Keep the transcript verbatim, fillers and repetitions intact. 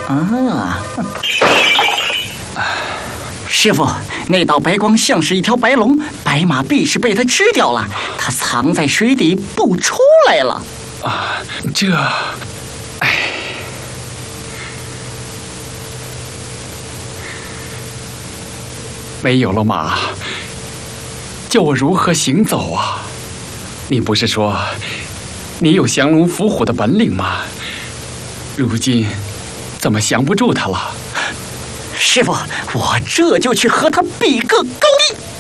啊！师傅，那道白光像是一条白龙，白马必是被它吃掉了，它藏在水底不出来了。 啊，这，哎，没有了马，叫我如何行走啊？你不是说你有降龙伏虎的本领吗？如今怎么降不住他了？ 师傅，我这就去和他比个高低。